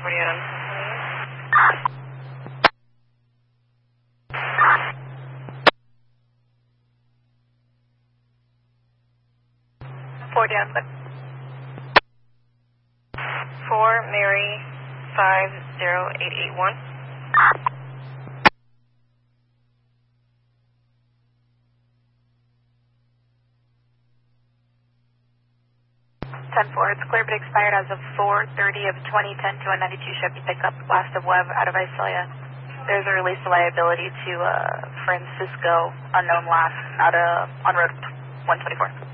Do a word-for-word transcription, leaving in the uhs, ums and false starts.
forty-eight on. forty on. four Mary five zero eight eight one. ten four, it's clear but expired as of four thirty of twenty ten to one ninety-two Chevy pickup, last of Webb out of Visalia. There's a release of liability to uh, Francisco, unknown last, out of, on road one twenty-four.